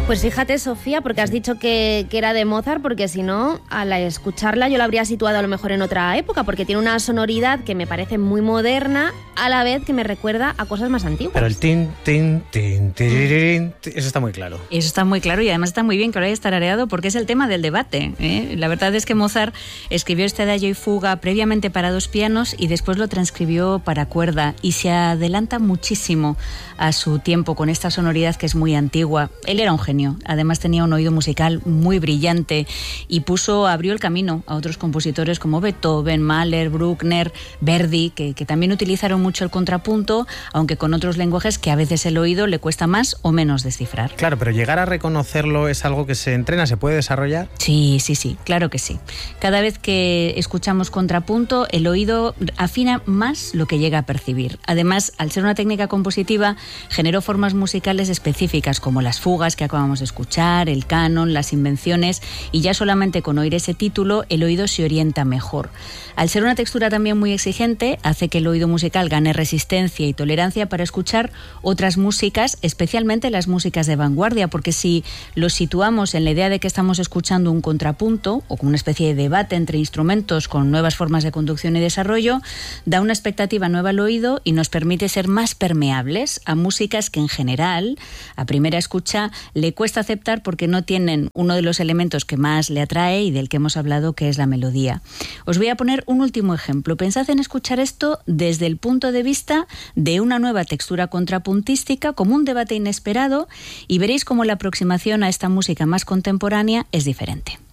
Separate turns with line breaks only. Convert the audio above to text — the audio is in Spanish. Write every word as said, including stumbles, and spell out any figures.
Pues fíjate, Sofía, porque has dicho que, que era de Mozart, porque si no, al escucharla yo la habría situado a lo mejor en otra época, porque tiene una sonoridad que me parece muy moderna, a la vez que me recuerda a cosas más antiguas.
Pero el tin, tin, tin, tirirín, tin, eso está muy claro.
Eso está muy claro y además está muy bien que lo hayas tarareado porque es el tema del debate, ¿eh? La verdad es que Mozart escribió este adagio y fuga previamente para dos pianos y después lo transcribió para cuerda y se adelanta muchísimo a su tiempo con esta sonoridad que es muy antigua. Él era un genio. Además tenía un oído musical muy brillante y puso, abrió el camino a otros compositores como Beethoven, Mahler, Bruckner, Verdi, que, que también utilizaron mucho el contrapunto, aunque con otros lenguajes que a veces el oído le cuesta más o menos descifrar.
Claro, pero llegar a reconocerlo es algo que se entrena, ¿se puede desarrollar?
Sí, sí, sí, claro que sí. Cada vez que escuchamos contrapunto, el oído afina más lo que llega a percibir. Además, al ser una técnica compositiva, generó formas musicales específicas como las fugas que acabamos de escuchar, el canon, las invenciones, y ya solamente con oír ese título el oído se orienta mejor. Al ser una textura también muy exigente, hace que el oído musical gane resistencia y tolerancia para escuchar otras músicas, especialmente las músicas de vanguardia, porque si lo situamos en la idea de que estamos escuchando un contrapunto o con una especie de debate entre instrumentos con nuevas formas de conducción y desarrollo, da una expectativa nueva al oído y nos permite ser más permeables a músicas que en general, a primera escucha, le cuesta aceptar porque no tienen uno de los elementos que más le atrae y del que hemos hablado, que es la melodía. Os voy a poner un último ejemplo. Pensad en escuchar esto desde el punto de vista de una nueva textura contrapuntística, como un debate inesperado, y veréis cómo la aproximación a esta música más contemporánea es diferente.